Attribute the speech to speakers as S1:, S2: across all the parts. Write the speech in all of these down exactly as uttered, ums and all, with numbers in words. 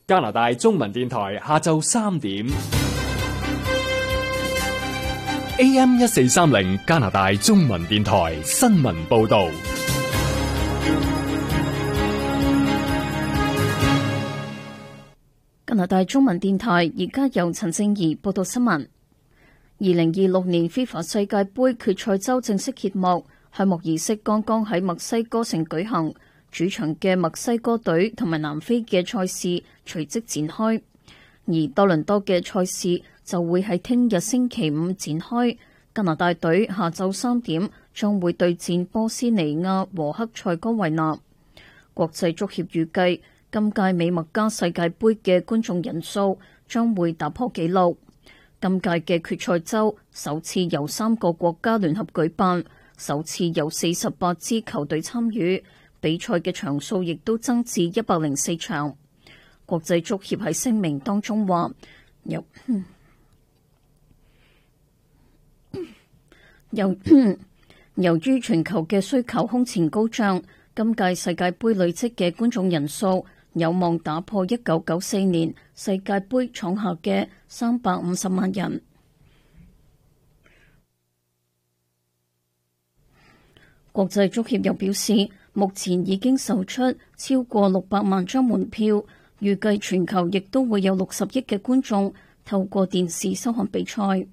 S1: 加拿大中文電台下晝三點 A M 一四三零加拿大中文電台新聞報道。
S2: 加拿大中文電台而家由陳正儀報道新聞。二零二六年 FIFA 世界盃決賽周正式揭幕，開幕儀式剛剛喺墨西哥城舉行，主場嘅墨西哥隊同埋南非嘅賽事隨即展開，而多倫多嘅賽事就會喺聽日星期五展開。加拿大隊下晝三點將會對戰波斯尼亞和克塞哥維納。國際足協預計今屆美墨加世界盃嘅觀眾人數將會打破紀錄。今屆嘅決賽周首次由三個國家聯合舉辦，首次有四十八支球隊參與，比賽嘅場數亦都增至一百零四場。國際足協喺聲明當中話，由由由於全球嘅需求空前高漲，今屆世界盃累積嘅觀眾人數有望打破一九九四年世界盃創下嘅三百五十萬人。國際足協又表示，目前已經售出超過六百萬張門票，預計全球亦都會有六十億嘅觀眾透過電視收看比賽。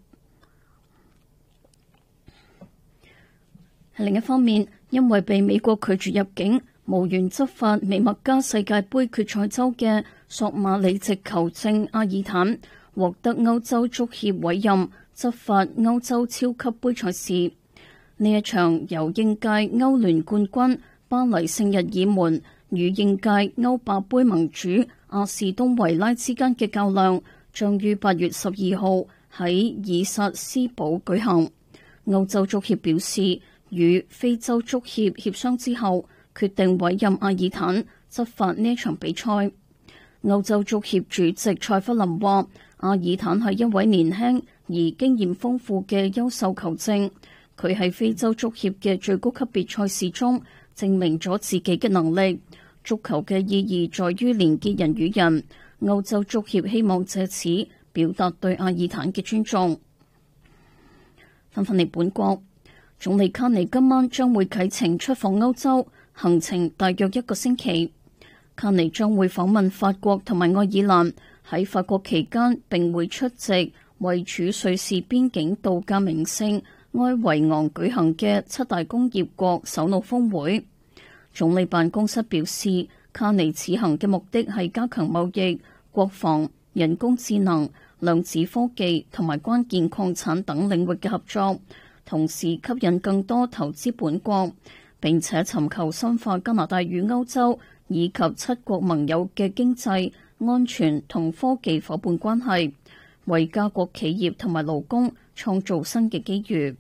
S2: 另一方面，因為被美國拒絕入境，無緣執法美墨加世界盃決賽周嘅索馬里籍球證阿爾坦獲得歐洲足協委任執法歐洲超級盃賽事。呢一場由應屆歐聯冠軍巴黎聖日耳門與應屆歐霸盃盟主阿士東維拉之間嘅較量，將於八月十二號喺爾薩斯堡舉行。歐洲足協表示，與非洲足協協商之後，決定委任阿爾坦執法呢場比賽。歐洲足協主席蔡弗林話，阿爾坦係一位年輕而經驗豐富嘅優秀球證，佢喺非洲足協嘅最高級別賽事中證明咗自己嘅能力。足球嘅意義在於連結人與人，歐洲足協希望借此表達對阿爾坦嘅尊重。翻返嚟本國，總理卡尼今晚將會啟程出訪歐洲，行程大約一個星期。卡尼將會訪問法國同埋愛爾蘭，喺法國期間並會出席位處瑞士邊境度假名勝埃維昂舉行嘅七大工業國首腦峰會。總理辦公室表示，卡尼此行嘅目的係加強貿易、國防、人工智能、量子科技同埋關鍵礦產等領域嘅合作，同時吸引更多投資本國，並且尋求深化加拿大與歐洲以及七國盟友嘅經濟、安全同科技夥伴關係，為加國企業同埋勞工創造新嘅機遇。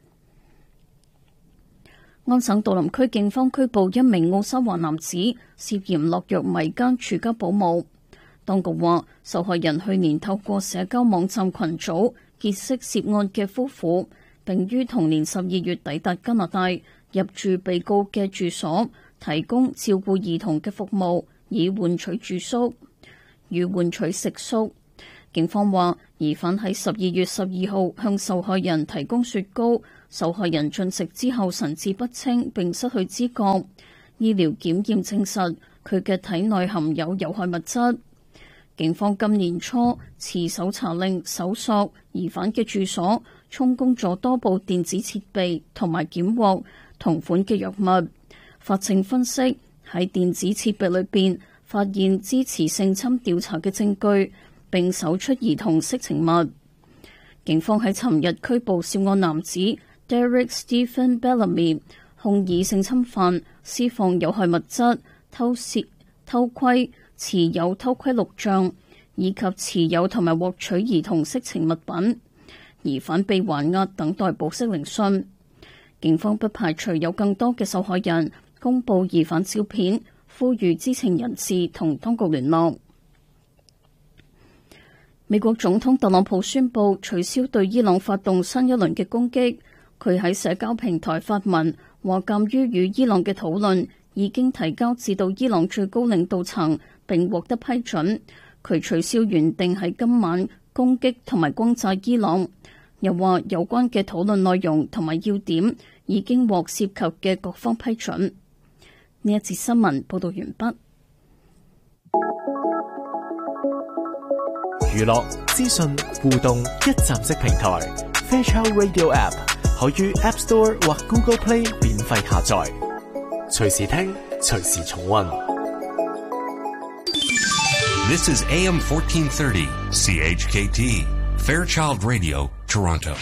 S2: 安省杜林區警方拘捕一名奧沙華男子，涉嫌落藥迷姦住家保姆。當局話，受害人去年透過社交網站群組結識涉案嘅夫婦，並於同年十二月抵達加拿大，入住被告嘅住所，提供照顧兒童嘅服務，以換取住宿與換取食宿。警方話，疑犯喺十二月十二號向受害人提供雪糕，受害人進食之後神志不清並失去知覺。醫療檢驗證實佢嘅體內含有有害物質。警方今年初持搜查令搜索疑犯嘅住所，充公咗多部電子設備同埋檢獲同款嘅藥物。法證分析，喺電子設備裏邊發現支持性侵調查嘅證據，並搜出兒童色情物。警方喺尋日拘捕涉案男子 Derek Stephen Bellamy， 控以性侵犯、施放有害物質、偷竊、偷窺、持有偷窺錄像以及持有同埋獲取兒童色情物品。疑犯被還押等待保釋聆訊。警方不排除有更多嘅受害人公布疑犯照片，呼籲知情人士同當局聯絡。美國總統特朗普宣布取消對伊朗發動新一輪嘅攻擊。佢喺社交平台發文話，鑑於與伊朗嘅討論已經提交至到伊朗最高領導層並獲得批准，佢取消原定喺今晚攻擊同埋轟炸伊朗。又話有關嘅討論內容同埋要點已經獲涉及嘅各方批准。呢一節新聞報道完畢。
S3: 娛樂、資訊、互動一站式平台 Fairchild Radio App 可於 App Store 或 Google Play 免費下載，隨時聽，隨時重溫。
S4: This is A M fourteen thirty C H K T Fairchild Radio Toronto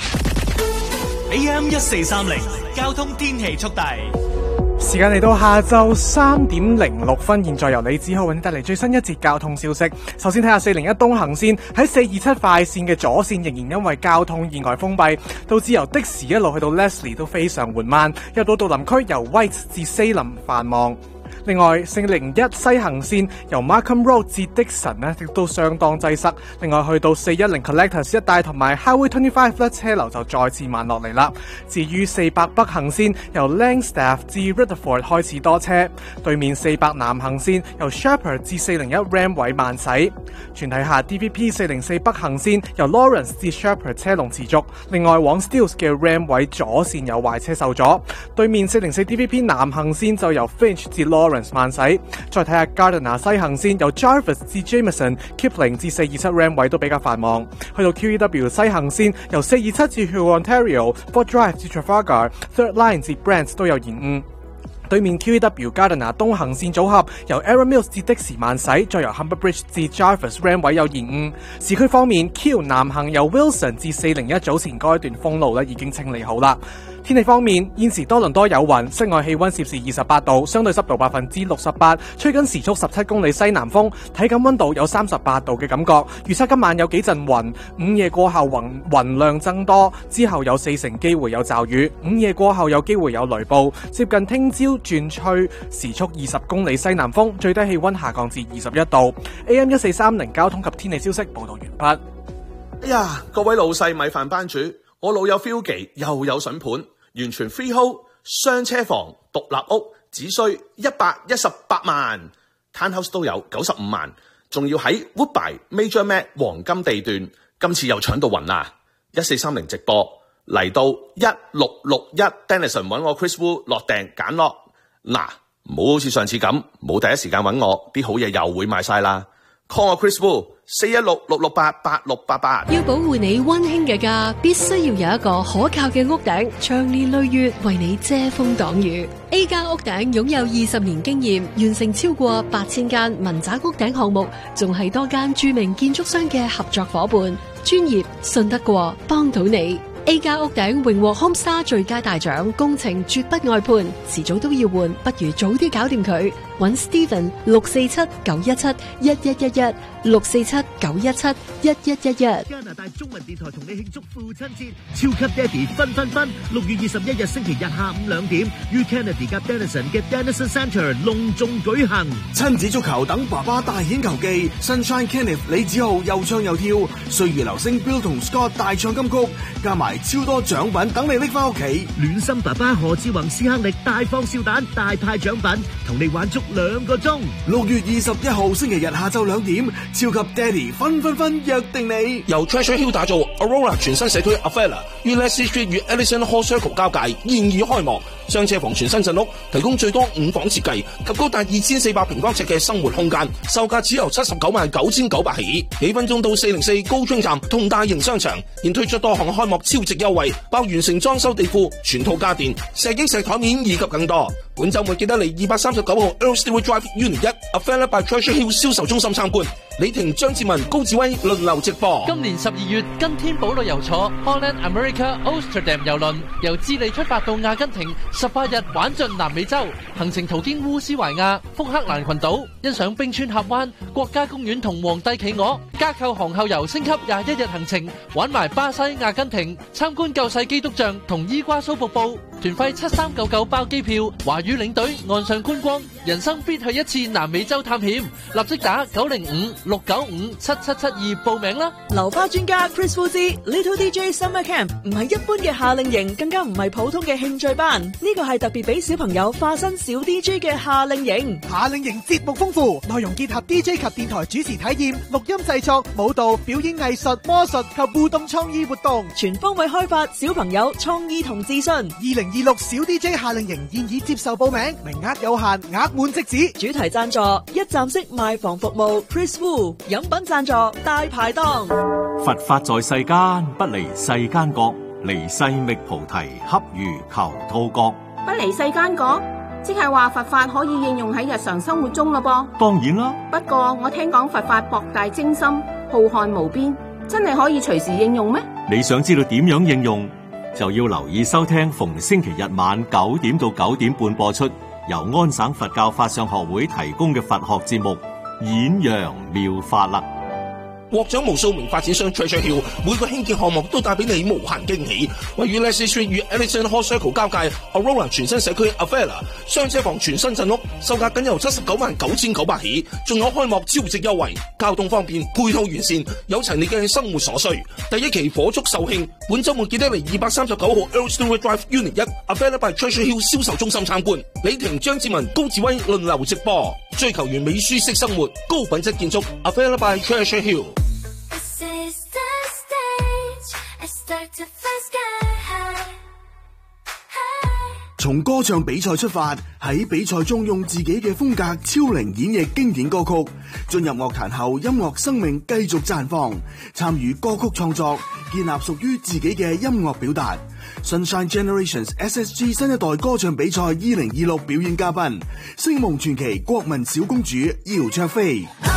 S5: A M 一四三零交通天氣速遞。
S6: 時間嚟到下晝三點零六分，現在由李子浩為你帶嚟最新一節交通消息。首先睇下四零一東行線喺四二七快線嘅左線仍然因為交通意外封閉，導致由的士一路去到 Leslie 都非常緩慢，入到杜林區由 White 至 Salem 繁忙。另外，四零一西行線由 Markham Road 至 Dixon 呢亦都相當擠塞。另外，去到四一零 Collectors 一帶同埋 Highway 二十五咧，車流就再次慢落嚟啦。至於四百北行線由 Langstaff 至 Rutherford 開始多車，對面四百南行線由 Shepherd 至四零一 Ram 位慢駛。全睇下 D V P 四零四北行線由 Lawrence 至 Shepherd 車龍持續。另外，往 Steeles 嘅 Ram 位左線有壞車受阻。對面四零四 D V P 南行線就由 Finch 至 Lawrence慢駛。再睇下 Gardiner 西行線由 Jarvis 至 Jameson、Kipling 至四二七 Ram 位都比較繁忙。去到 Q E W 西行線由四二七至 Huron Ontario、Fort Drive 至 Trafalgar、Third Line 至 Brant 都有延誤。對面 Q E W Gardiner 東行線組合由 Arrow Mills 至的士慢駛，再由 Humber Bridge 至 Jarvis Ram 位有延誤。市區方面 ，Q 南行由 Wilson 至四零一早前該段封路咧已經清理好啦。天氣方面，現時多倫多有雲，室外氣溫攝氏二十八度，相對濕度百分之六十八，吹緊時速十七公里西南風，體感溫度有三十八度嘅感覺。預測今晚有幾陣雲，午夜過後雲雲量增多，之後有四成機會有驟雨，午夜過後有機會有雷暴。接近聽朝轉吹時速二十公里西南風，最低氣溫下降至二十一度。A M 一四三零交通及天氣消息報道完畢。
S7: 哎呀，各位老細米飯班主，我老友 Philgy 又有筍盤，完全 freehold 雙車房獨立屋，只需一百一十八萬 ，townhouse 都有九十五萬，仲要喺 Woodbine Major Mac 黃金地段，今次又搶到暈啦！一四三零直播嚟到一六六一 Denison 揾我 Chris Wu 落訂揀落，嗱唔好好似上次咁冇第一時間揾我，啲好嘢又會賣晒啦。call 我 Chris Wu 四一六六六八八六八八。
S8: 要保護你溫馨嘅家，必須要有一個可靠嘅屋頂，長年累月為你遮風擋雨。A 加屋頂擁有二十年經驗，完成超過八千間民宅屋頂項目，仲係多間著名建築商嘅合作伙伴，專業信得過，幫到你。A 加屋頂榮獲 Homestar 最佳大獎，工程絕不外判，遲早都要換，不如早啲搞掂佢。揾 Steven 六四七九一七一一一一六四七九一七一一一一。
S5: 加拿大中文電台同你慶祝父親節，超級爹哋分分分！六月二十一日星期日下午兩點，於 Kennedy 及 Denison 嘅 Denison Centre 隆重舉行。
S9: 親子足球等爸爸大顯球技 ，Sunshine Kenneth 李子豪又唱又跳，歲月流星 Bill 同 Scott 大唱金曲，加埋超多獎品等你拎翻屋企。
S5: 暖心爸爸何志宏斯克力大放笑彈，大派獎品，同你玩足兩個鐘。
S9: 六月二十一號星期日下晝兩點，超級爹哋分分分約定你。
S10: 由 Treasure Hill 打造 Aurora 全新社區 Avella 於 Leslie Street 與 Ellison Hall Circle 交界，現已開幕。雙車房全新陣屋，提供最多五房設計及高達二千四百平方尺嘅生活空間，售價只由七十九萬九千九百起。幾分鐘到四零四高津站同大型商場，現推出多項開幕超值優惠，包完成裝修地庫、全套家電、石英石台面以及更多。本週末記得嚟二百三十九號 Earl Stewart Drive Unit 一 Avella by Treasure Hill 銷售中心參觀。李婷、張志文、高志威輪流直播。
S11: 今年十二月，跟天保旅遊坐 Holland America Amsterdam 郵輪，由智利出發到阿根廷，十八日玩盡南美洲，行程途經烏斯懷亞、福克蘭群島，欣賞冰川峽灣、國家公園同皇帝企鵝，加購航後遊升級廿一日行程，玩埋巴西、阿根廷，參觀救世基督像同伊瓜蘇瀑布， 團費七三九九包機票，華語領隊岸上觀光，人生必去一次南美洲探險。立即打九零五六九五七七七二報名啦！
S12: 流花專家 Chris Fu 之 Little D J Summer Camp 唔係一般嘅夏令營，更加唔係普通嘅興趣班，呢個係特別俾小朋友化身小 D J 嘅夏令營。
S6: 夏令營節目豐富，內容結合 D J 及電台主持體驗、錄音製作、舞蹈、表演藝術、魔術及互動創意活動，
S12: 全方位開發小朋友創意同自信。
S6: 二零二六小 D J 夏令營現已接受報名，名額有限，額滿即止。
S12: 主題贊助一站式賣房服務 Chris Wu， 飲品贊助大排檔。
S13: 佛法在世間，不離世間覺，離世覓菩提，恰如求兔角。
S14: 不離世間覺，即係話佛法可以應用喺日常生活中咯噃。
S13: 當然啦，
S14: 不過我聽講佛法博大精深，浩瀚無邊，真係可以隨時應用咩？
S13: 你想知道點樣應用，就要留意收聽逢星期日晚九點到九點半播出，由安省佛教法相學會提供嘅佛學節目《演揚妙法》啦。
S10: 獲獎無數名發展商 Treasure Hill 每個興建項目都帶俾你無限驚喜。位於 Leslie Street 與 Ellison Hall Circle 交界 Aurora 全新社區 Avella 雙車房全新鎮屋，售價僅由七十九萬九千九百起，仲有開幕超值優惠，交通方便，配套完善，有齊你嘅生活所需。第一期火速售罄，本週末記得嚟二百三十九號 Earl Stewart Drive Unit 一 Avella by Treasure Hill 銷售中心參觀。李婷、張志文、高志威輪流直播，追求完美舒適生活，高品質建築 Avella by Treasure Hill。
S9: 從歌唱比賽出發，喺比賽中用自己嘅風格超齡演繹經典歌曲，進入樂壇後音樂生命繼續綻放，參與歌曲創作，建立屬於自己嘅音樂表達。Sunshine Generations S S G 新一代歌唱比賽二零二六表演嘉賓，星夢傳奇國民小公主姚焯菲。